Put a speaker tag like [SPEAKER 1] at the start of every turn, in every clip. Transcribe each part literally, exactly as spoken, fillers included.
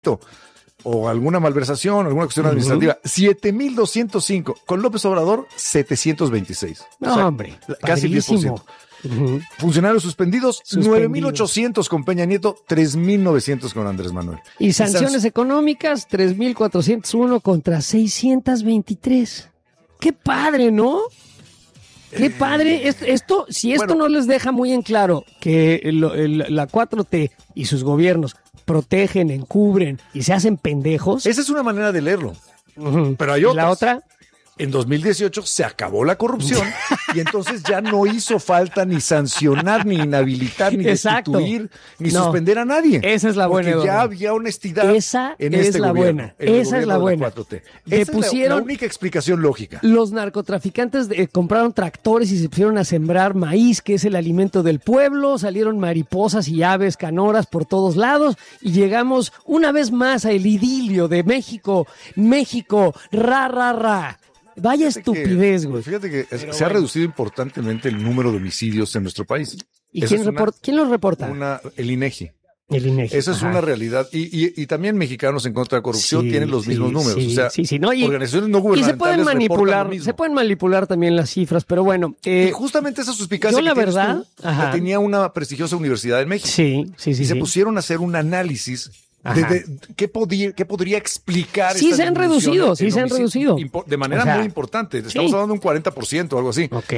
[SPEAKER 1] o alguna malversación, alguna cuestión uh-huh. administrativa, siete mil doscientos cinco. Con López Obrador, setecientos veintiséis.
[SPEAKER 2] No, o sea, hombre,
[SPEAKER 1] casi el diez por ciento. Uh-huh. Funcionarios suspendidos, nueve mil ochocientos con Peña Nieto, tres mil novecientos con Andrés Manuel.
[SPEAKER 2] Y sanciones y sans- económicas, tres mil cuatrocientos uno contra seiscientos veintitrés. ¡Qué padre!, ¿no? ¡Qué padre! Esto, esto si esto bueno, no les deja muy en claro que el, el, la cuatro T y sus gobiernos protegen, encubren y se hacen pendejos.
[SPEAKER 1] Esa es una manera de leerlo. Uh-huh. Pero hay otras.
[SPEAKER 2] ¿Y la otra?
[SPEAKER 1] En dos mil dieciocho se acabó la corrupción y entonces ya no hizo falta ni sancionar, ni inhabilitar, ni
[SPEAKER 2] Exacto.
[SPEAKER 1] destituir, ni
[SPEAKER 2] no.
[SPEAKER 1] suspender a nadie.
[SPEAKER 2] Esa es la buena.
[SPEAKER 1] Porque ya había honestidad
[SPEAKER 2] Esa
[SPEAKER 1] en
[SPEAKER 2] es
[SPEAKER 1] este
[SPEAKER 2] la
[SPEAKER 1] gobierno.
[SPEAKER 2] Buena. Esa es la buena.
[SPEAKER 1] La cuatro T.
[SPEAKER 2] Le
[SPEAKER 1] Esa
[SPEAKER 2] pusieron
[SPEAKER 1] es la, la única explicación lógica.
[SPEAKER 2] Los narcotraficantes de, compraron tractores y se pusieron a sembrar maíz, que es el alimento del pueblo. Salieron mariposas y aves canoras por todos lados y llegamos una vez más al idilio de México. México, ra, ra, ra. Vaya fíjate estupidez, güey.
[SPEAKER 1] Fíjate que es, se
[SPEAKER 2] bueno.
[SPEAKER 1] ha reducido importantemente el número de homicidios en nuestro país.
[SPEAKER 2] ¿Y quién,
[SPEAKER 1] una,
[SPEAKER 2] report, quién los reporta?
[SPEAKER 1] Una, el INEGI.
[SPEAKER 2] El INEGI.
[SPEAKER 1] Esa es
[SPEAKER 2] Ajá.
[SPEAKER 1] una realidad. Y, y, y también mexicanos en contra de la corrupción sí, tienen los
[SPEAKER 2] sí,
[SPEAKER 1] mismos números.
[SPEAKER 2] Sí,
[SPEAKER 1] o sea,
[SPEAKER 2] sí, sí, ¿no? Y,
[SPEAKER 1] organizaciones no gubernamentales
[SPEAKER 2] y se pueden manipular, se pueden manipular también las cifras, pero bueno. Eh,
[SPEAKER 1] y justamente esa suspicacia
[SPEAKER 2] yo la
[SPEAKER 1] que
[SPEAKER 2] verdad,
[SPEAKER 1] tú, que tenía una prestigiosa universidad en México.
[SPEAKER 2] Sí, sí, sí.
[SPEAKER 1] Y se
[SPEAKER 2] sí.
[SPEAKER 1] pusieron a hacer un análisis de, de, ¿qué, podía, ¿Qué podría explicar?
[SPEAKER 2] Sí, se han reducido, sí, se han reducido.
[SPEAKER 1] De manera o sea, muy importante. Estamos sí. hablando de un cuarenta por ciento o algo así.
[SPEAKER 2] Ok.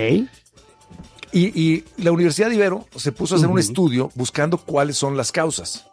[SPEAKER 1] Y, y la Universidad de Ibero se puso a hacer uh-huh. un estudio buscando cuáles son las causas.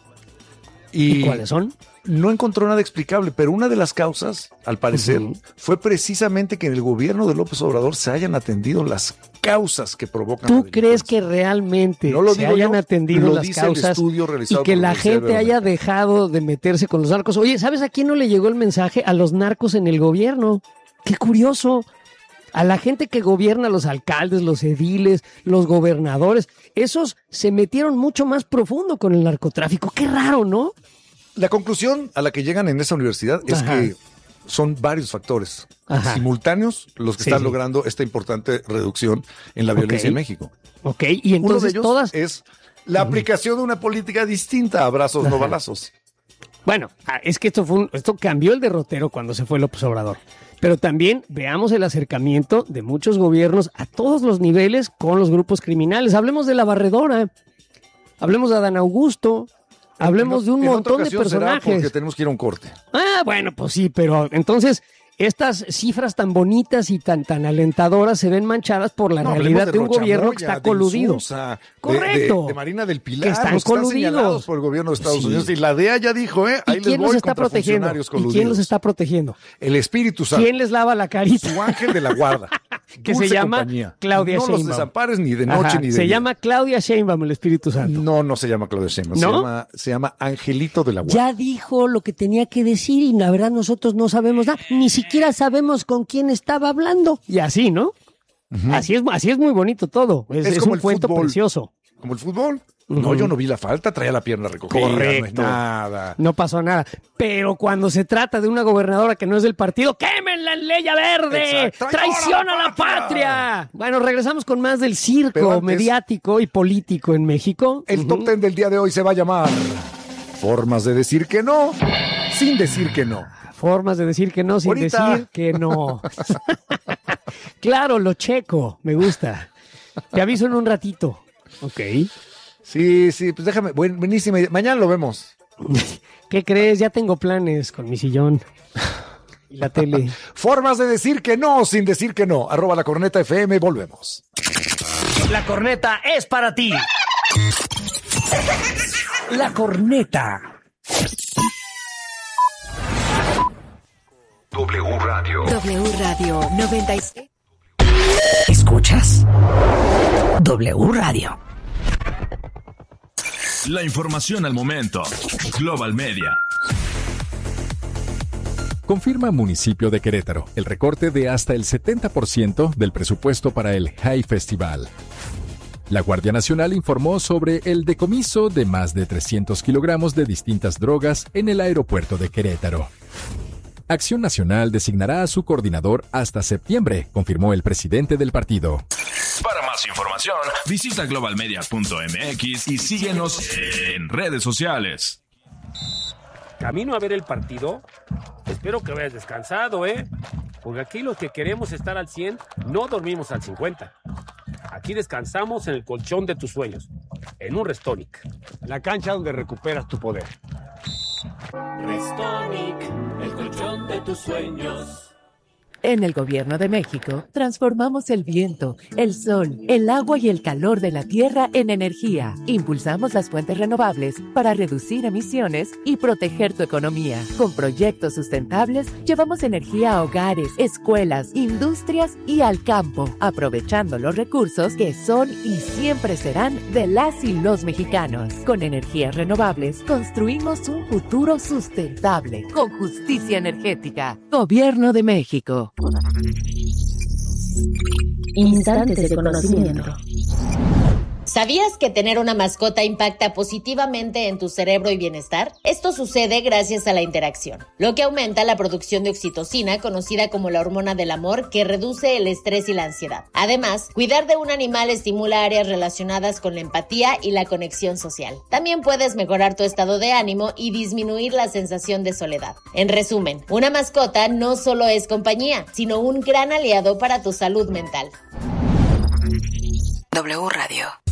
[SPEAKER 2] ¿Y, ¿Y cuáles son?
[SPEAKER 1] No encontró nada explicable, pero una de las causas, al parecer, uh-huh. fue precisamente que en el gobierno de López Obrador se hayan atendido las causas que provocan.
[SPEAKER 2] ¿Tú crees que realmente
[SPEAKER 1] no lo
[SPEAKER 2] se hayan
[SPEAKER 1] yo,
[SPEAKER 2] atendido
[SPEAKER 1] lo
[SPEAKER 2] las
[SPEAKER 1] dice
[SPEAKER 2] causas
[SPEAKER 1] el estudio realizado
[SPEAKER 2] y que
[SPEAKER 1] por
[SPEAKER 2] la gente haya dejado de meterse con los narcos? Oye, ¿sabes a quién no le llegó el mensaje? A los narcos en el gobierno. ¡Qué curioso! A la gente que gobierna, los alcaldes, los ediles, los gobernadores, esos se metieron mucho más profundo con el narcotráfico. ¡Qué raro!, ¿no?
[SPEAKER 1] La conclusión a la que llegan en esa universidad es Ajá. que son varios factores Ajá. simultáneos los que sí, están sí. logrando esta importante reducción en la violencia okay. en México.
[SPEAKER 2] Ok, y entonces
[SPEAKER 1] Uno de ellos
[SPEAKER 2] todas...
[SPEAKER 1] es la uh-huh. aplicación de una política distinta a abrazos, Ajá. no balazos.
[SPEAKER 2] Bueno, es que esto, fue un, esto cambió el derrotero cuando se fue López Obrador. Pero también veamos el acercamiento de muchos gobiernos a todos los niveles con los grupos criminales. Hablemos de la Barredora, hablemos de Adán Augusto, hablemos en, de un montón de personajes.
[SPEAKER 1] Será porque tenemos que ir a un corte.
[SPEAKER 2] Ah, bueno, pues sí, pero entonces estas cifras tan bonitas y tan, tan alentadoras se ven manchadas por la no, realidad de, de un Rocha gobierno Moya, que está coludido.
[SPEAKER 1] Insulsa,
[SPEAKER 2] Correcto.
[SPEAKER 1] De, de, de Marina del Pilar,
[SPEAKER 2] que están
[SPEAKER 1] coludidos están por el gobierno de Estados sí. Unidos. Y la D E A ya dijo, ¿eh? Ahí
[SPEAKER 2] ¿Y quién
[SPEAKER 1] les voy
[SPEAKER 2] los está protegiendo? ¿Y quién los está protegiendo?
[SPEAKER 1] El Espíritu Santo.
[SPEAKER 2] ¿Quién les lava la carita?
[SPEAKER 1] Su ángel de la guarda.
[SPEAKER 2] que se llama
[SPEAKER 1] compañía.
[SPEAKER 2] Claudia
[SPEAKER 1] no
[SPEAKER 2] Sheinbaum.
[SPEAKER 1] No los desampares ni de noche
[SPEAKER 2] Ajá,
[SPEAKER 1] ni de
[SPEAKER 2] Se
[SPEAKER 1] día.
[SPEAKER 2] llama Claudia Sheinbaum, el Espíritu Santo.
[SPEAKER 1] No, no se llama Claudia Sheinbaum.
[SPEAKER 2] ¿No?
[SPEAKER 1] Se llama, se llama Angelito de la Guarda.
[SPEAKER 2] Ya dijo lo que tenía que decir y la verdad nosotros no sabemos nada. Ni siquiera sabemos con quién estaba hablando. Y así, ¿no? Uh-huh. Así es, así es muy bonito todo. Es, es, es como un el cuento fútbol. Precioso.
[SPEAKER 1] Como el fútbol. Uh-huh. No, yo no vi la falta, traía la pierna recogida.
[SPEAKER 2] Correcto.
[SPEAKER 1] No es nada.
[SPEAKER 2] No pasó nada. Pero cuando se trata de una gobernadora que no es del partido, ¡quémenla en Leña Verde! ¡Traición a la patria! patria! Bueno, regresamos con más del circo antes, mediático y político en México.
[SPEAKER 1] El uh-huh. top ten del día de hoy se va a llamar Formas de decir que no, sin decir que no.
[SPEAKER 2] Formas de decir que no, sin Ahorita. decir que no. Claro, lo checo. Me gusta. Te aviso en un ratito. Ok.
[SPEAKER 1] Sí, sí, pues déjame, buen, buenísima idea. Mañana lo vemos.
[SPEAKER 2] ¿Qué crees? Ya tengo planes con mi sillón y la tele.
[SPEAKER 1] Formas de decir que no, sin decir que no. Arroba La Corneta F M, volvemos.
[SPEAKER 2] La corneta es para ti. La Corneta.
[SPEAKER 3] W Radio.
[SPEAKER 4] W Radio noventa y seis.
[SPEAKER 3] ¿Escuchas? W Radio. La información al momento. Global Media.
[SPEAKER 5] Confirma Municipio de Querétaro el recorte de hasta el setenta por ciento del presupuesto para el High Festival. La Guardia Nacional informó sobre el decomiso de más de trescientos kilogramos de distintas drogas en el aeropuerto de Querétaro. Acción Nacional designará a su coordinador hasta septiembre, confirmó el presidente del partido.
[SPEAKER 3] Para más información, visita global media punto m x y síguenos en redes sociales.
[SPEAKER 6] camino a ver el partido, espero que vayas descansado, ¿eh? Porque aquí los que queremos estar al cien no dormimos al cincuenta. Aquí descansamos en el colchón de tus sueños, en un Restonic.
[SPEAKER 7] La cancha donde recuperas tu poder.
[SPEAKER 8] Restonic, el colchón de tus sueños.
[SPEAKER 9] En el Gobierno de México, transformamos el viento, el sol, el agua y el calor de la tierra en energía. Impulsamos las fuentes renovables para reducir emisiones y proteger tu economía. Con proyectos sustentables, llevamos energía a hogares, escuelas, industrias y al campo, aprovechando los recursos que son y siempre serán de las y los mexicanos. Con energías renovables, construimos un futuro sustentable, con justicia energética. Gobierno de México.
[SPEAKER 10] Instantes de conocimiento.
[SPEAKER 11] ¿Sabías que tener una mascota impacta positivamente en tu cerebro y bienestar? Esto sucede gracias a la interacción, lo que aumenta la producción de oxitocina, conocida como la hormona del amor, que reduce el estrés y la ansiedad. Además, cuidar de un animal estimula áreas relacionadas con la empatía y la conexión social. También puedes mejorar tu estado de ánimo y disminuir la sensación de soledad. En resumen, una mascota no solo es compañía, sino un gran aliado para tu salud mental.
[SPEAKER 3] W Radio.